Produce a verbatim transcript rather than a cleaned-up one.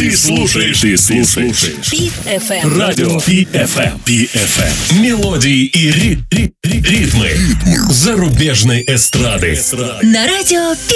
Ты слушаешь, ты слушаешь. Пит эф эм. Радио Пит эф эм. Пит эф эм. Мелодии и ри- ри- ри- ритмы зарубежной эстрады. На радио